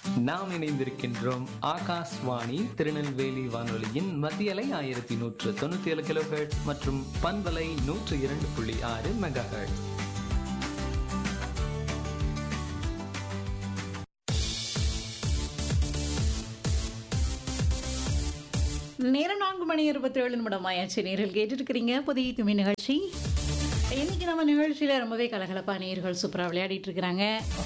நாம் இணைந்திருக்கின்றோம் ஆகாஷ்வாணி திருநெல்வேலி வானொலியின் மத்தியலை 1197 கிலோஹெர்ட்ஸ் மற்றும் பண்பலை 102.6 மெகாஹெர்ட்ஸ். நேரம் 4:27 ஆயாச்சு. நேரில் கேட்டுருக்கிறீங்க புதிய துமி நிகழ்ச்சி. இன்னைக்கு நம்ம நிகழ்ச்சியில் ரொம்பவே கலகலப்பா நேர்கள் சூப்பராக விளையாடிட்டு இருக்கிறாங்க.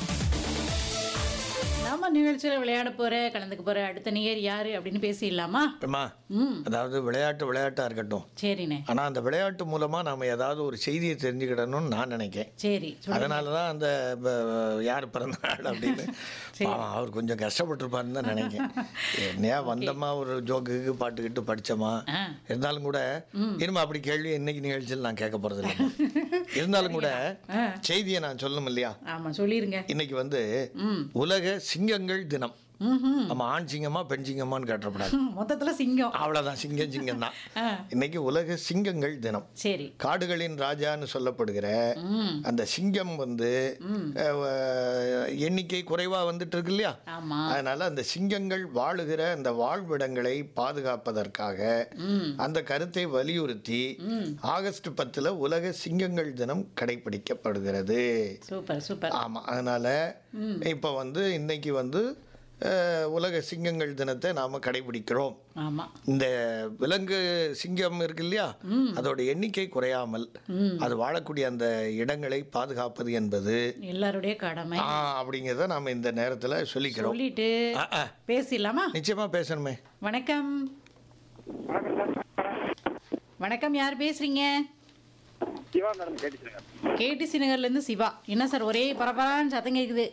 நம்ம நிகழ்ச்சியில் விளையாட போற கலந்துக்க போற அடுத்த நேயர் யாரு அப்படின்னு பேசிடலாமா? அதாவது விளையாட்டா இருக்கட்டும், சரிண்ணே. ஆனா அந்த விளையாட்டு மூலமா நாம ஏதாவது ஒரு செய்தியை தெரிஞ்சுக்கிடணும்னு நான் நினைக்கிறேன். சரி, அதனாலதான் அந்த யார் பிறந்த நாள் அப்படின்னு அவர் கொஞ்சம் கஷ்டப்பட்டுருப்பாருன்னு தான் நினைக்கிறேன். என்னையா வந்தமா ஒரு ஜோக்குக்கு பாட்டுக்கிட்டு படிச்சோமா, இருந்தாலும் கூட இனிமே அப்படி கேள்வி இன்னைக்கு நிகழ்ச்சியில் நான் கேட்க போறது இல்லை. இருந்தாலும் கூட செய்தியை நான் சொல்லணும் இல்லையா? ஆமா, சொல்லிருங்க. இன்னைக்கு வந்து உலக சிங்கங்கள் தினம். நம்ம ஆண் சிங்கமா பெண் சிங்கமான்னு கேட்டப்படாது, மொத்தத்துல சிங்கம், அவ்வளவுதான். சிங்கம் தான். இன்னைக்கு உலக சிங்கங்கள் தினம். சரி. காடுகளின் ராஜான்னு சொல்லப்படுகிற அந்த சிங்கம் வந்து எண்ணிக்கை குறைவா வந்துட்டு இருக்கு இல்லையா? அதனால அந்த சிங்கங்கள் வாழுகிற அந்த வாழ்விடங்களை பாதுகாப்பதற்காக அந்த கருத்தை வலியுறுத்தி ஆகஸ்ட் 10 உலக சிங்கங்கள் தினம் கடைபிடிக்கப்படுகிறது. Super super. ஆமா, அதனால இப்ப வந்து இன்னைக்கு வந்து உலக சிங்கங்கள் தினத்தை நாம கடைபிடிக்கிறோம். இந்த விலங்கு சிங்கம் இருக்கு இல்லையா, அதோட எண்ணிக்கை குறையாமல் அது வாழக்கூடிய அந்த இடங்களை பாதுகாப்பது என்பது எல்லாருடைய கடமை அப்படிங்கிறத நாம இந்த நேரத்துல சொல்லிக்கிறோம். சொல்லிட்டு பேசலாமா? நிச்சயமா பேசணுமே. வணக்கம். வணக்கம், யார் பேசுறீங்க? சிவா மேடம், கேடிசி நகர்ல இருந்து சிவா. என்ன சார் ஒரே பரபரான்னு சத்தம் கேக்குது?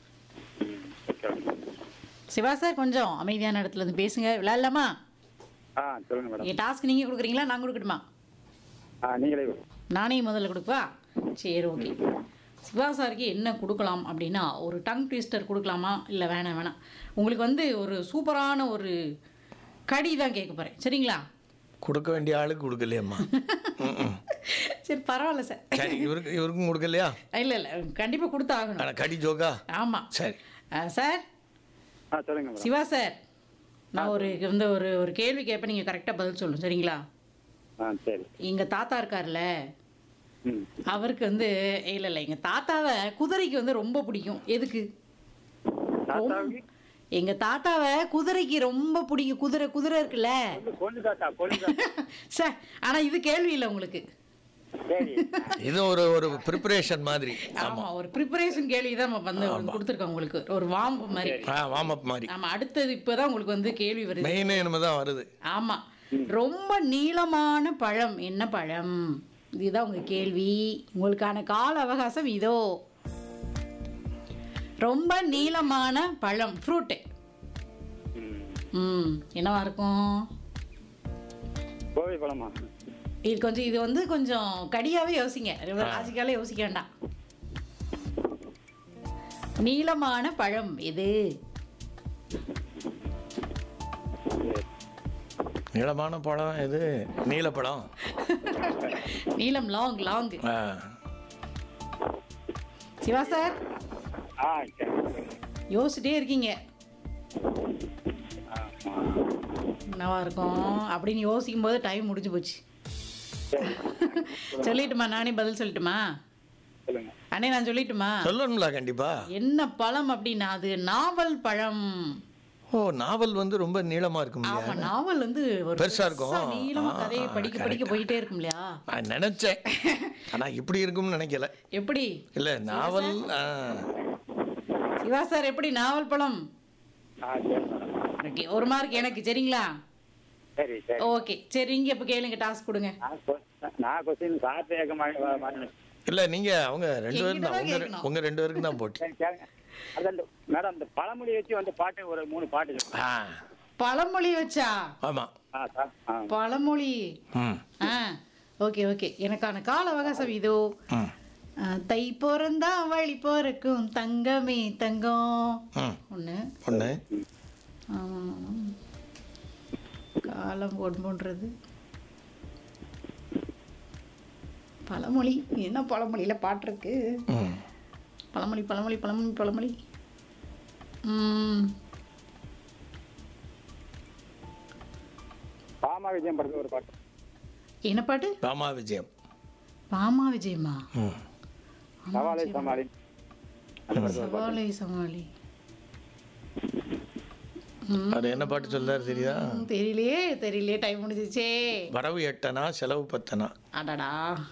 சிவா சார், கொஞ்சம் அமைதியான இடத்துல இருந்து பேசுங்க. விளையாடலாமா? சொல்லுங்க மேடம். டாஸ்க் நீங்க கொடுக்குறீங்களா நான் கொடுக்கட்டுமா? நீங்களே. நானே முதல்ல கொடுப்பா? சரி, ஓகே. சிவா சாருக்கு என்ன கொடுக்கலாம் அப்படின்னா, ஒரு டங் ட்விஸ்டர் கொடுக்கலாமா இல்லை வேணாம்? உங்களுக்கு வந்து ஒரு சூப்பரான ஒரு கடி தான் கேட்க போறேன், சரிங்களா? கொடுக்க வேண்டிய ஆளுக்கு கொடுக்கலையம்மா. சரி, பரவாயில்ல சார். சரி, இவருக்கும் கொடுக்கலையா? இல்லை கண்டிப்பா கொடுத்து ஆகணும். கடி ஜோக்கா? ஆமா. சரி சார். சொல்லுங்க சிவா சார், நான் ஒரு கேள்வி கேட்பேன், நீங்க கரெக்டா பதில் சொல்லணும், சரிங்களா? சரி. எங்க தாத்தா இருக்காருல்ல, அவருக்கு வந்து இல்ல எங்க தாத்தாவை குதிரைக்கு வந்து ரொம்ப பிடிக்கும். எதுக்கு? எங்க தாத்தாவை குதிரைக்கு ரொம்ப பிடிக்கும். குதிரை இருக்குல்ல சார். ஆனா இது கேள்வி இல்லை உங்களுக்கு, இது ஒரு ப்ரிப்பரேஷன் மாதிரி. ஆமா, ஒரு ப்ரிப்பரேஷன் கேள்வி தான் நம்ம வந்து கொடுத்துருக்கோம் உங்களுக்கு, ஒரு வார்ம் மாதிரி. வார்ம் அப் மாதிரி. ஆமா, அடுத்தது இப்பதான் உங்களுக்கு வந்து கேள்வி வருது. மெயினே என்னதான் வருது. ஆமா, ரொம்ப நீளமான பழம் என்ன பழம்? இதுதான் உங்க கேள்வி. உங்களுக்கான கால அவகாசம் இதோ. ரொம்ப நீளமான பழம், ஃப்ரூட். என்னவா இருக்கும்? கோவை பழமா? இது வந்து கொஞ்சம் கடியாவே யோசிங்க, லாஜிக்கால யோசிக்க வேண்டாம். நீளமான பழம் எது? நீளமான பழம் எது? நீலப்பழம். நீளம், லாங். சிவா சார், யோசிச்சுட்டே இருக்கீங்க. என்னவா இருக்கும் அப்படின்னு யோசிக்கும் போது டைம் முடிஞ்சு போச்சு. சொல்லிட்டுமா? நானே பதில் சொல்லட்டுமா? அண்ணே, நான் சொல்லட்டுமா? சொல்லணும்ல, கண்டிப்பா. என்ன பழம் அப்படின்னா அது நாவல் பழம். ஓ, நாவல் வந்து ரொம்ப நீளமா இருக்கும். ஆமா, நாவல் வந்து ஒரு பெருசா இருக்கும். நீளமா கதையை படிக்க போயிட்டே இருக்கும் இல்லையா? நான் நினைச்சேன், ஆனா இப்படி இருக்கும்னு நினைக்கல. எப்படி இல்ல நாவல்? சிவா சார், எப்படி நாவல் பழம்? ஒரு மார்க் எனக்கு, சரிங்களா? சரி சரி, ஓகே. சரி, நீங்க இப்ப கேளுங்க, டாஸ்க் கொடுங்க. நான் क्वेश्चन சார் கேட்க மாட்டேன். இல்ல, நீங்க அவங்க ரெண்டு பேரும் தான், உங்க ரெண்டு பேருக்கு தான் போட்டு. அதான் மேடம், இந்த பழமொழி வச்சு வந்து பாட்டு ஒரு 3 பாட்டு. பழமொழி வச்சா? ஆமா, பழமொழி. ஓகே. எனக்கான கால அவகாசம் இதோ. தை பிறந்தா வழி பிறக்கும் தங்கமே தங்கம். ஒண்ணு. காலம் ஒன்பது. பழமொழி என்ன? பழமொழியில பாட்டு இருக்கு. பழமொழி. ம், பாமா விஜயம் படத்துல ஒரு பாட்டு. என்ன பாட்டு? ராமா விஜயம். பாமா விஜயமா? ம். சவாலே சமாளி அந்த படத்துல ஒரு பாட்டு. சவாலை சமாளி. அது என்ன பாட்டு சொல்றாரு தெரியுதா? தெரியலையே டைம் முடிஞ்சிச்சே. வரவு 8 செலவு 10. அடடா.